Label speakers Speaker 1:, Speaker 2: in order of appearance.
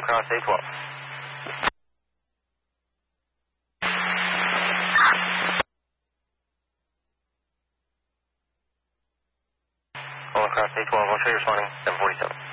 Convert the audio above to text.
Speaker 1: across A12. All across A12, I'll show you responding, 747.